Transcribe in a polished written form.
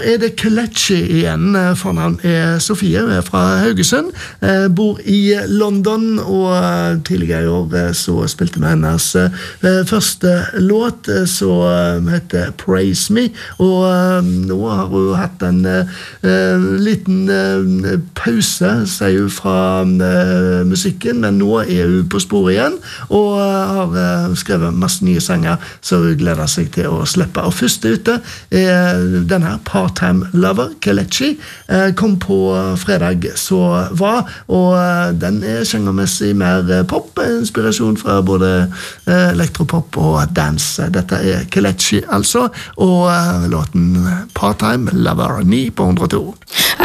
det Kelechi igjen, fornavn Sofie, hun fra Haugesund, bor i London, og tidligere i år så spilte vi hennes første låt, som heter Praise Me, og nå har hun hatt en liten pause, sier hun fra musikken, men nå hun på sporet igjen, og har skrevet masse nye sanger, så hun gleder seg til å slippe. Og første ute denne Part-Time Lover, Kelechi, kom på fredag så var, og den sjangermessig mer pop, inspirasjon fra både elektropop og dance. Dette Kelechi altså, og låten Part-Time Lover 9 på 102.